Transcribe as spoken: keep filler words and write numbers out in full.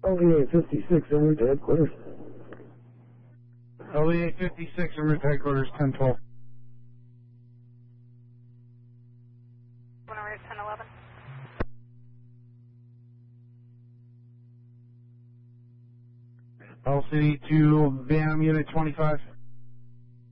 L V A fifty-six, en route to headquarters. L V A fifty-six, en route to headquarters, ten twelve. ten eleven. L C D to V A M Unit twenty-five.